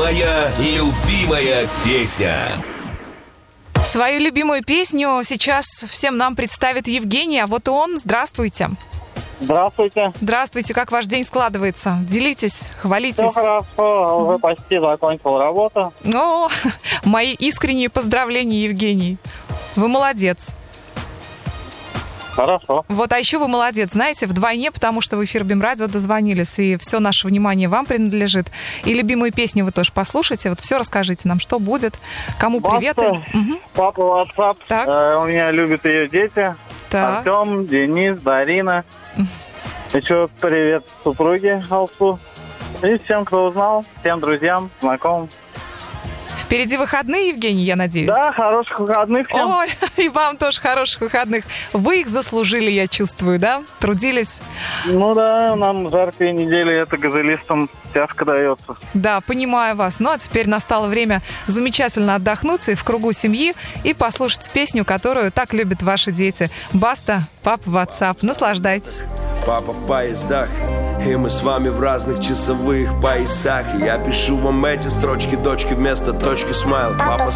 Моя любимая песня. Свою любимую песню сейчас всем нам представит Евгений, а вот он. Здравствуйте. Здравствуйте. Здравствуйте, как ваш день складывается? Делитесь, хвалитесь. Все хорошо, уже почти закончил работу. О, мои искренние поздравления, Евгений. Вы молодец. Хорошо. Вот, а еще вы молодец, знаете, вдвойне, потому что в эфир БИМ-радио дозвонились, и все наше внимание вам принадлежит. И любимую песню вы тоже послушайте. Вот все расскажите нам, что будет, кому привет. Папа WhatsApp. У меня любят ее дети. Так. Артем, Денис, Дарина. Еще привет супруге Алсу. И всем, кто узнал, всем друзьям, знакомым. Впереди выходные, Евгений, я надеюсь? Да, хороших выходных всем. Ой, и вам тоже хороших выходных. Вы их заслужили, я чувствую, да? Трудились? Ну да, нам жаркие недели, это газелистам тяжко дается. Да, понимаю вас. Ну, а теперь настало время замечательно отдохнуться и в кругу семьи, и послушать песню, которую так любят ваши дети. Баста, папа WhatsApp. Наслаждайтесь. Папа в поездах, и мы с вами в разных часовых поясах. И я пишу вам эти строчки, дочки, вместо точки смайл. Папа